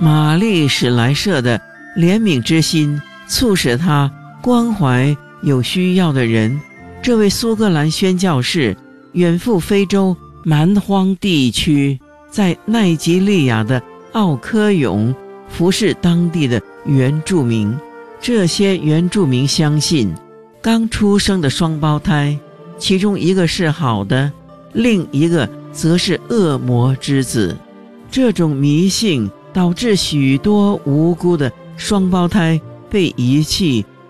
玛丽史莱舍的怜悯之心促使他关怀有需要的人。这位苏格兰宣教士远赴非洲蛮荒地区，在奈及利亚的奥科永服侍当地的原住民。这些原住民相信刚出生的双胞胎，其中一个是好的，另一个则是恶魔之子。这种迷信导致许多无辜的双胞胎被遗弃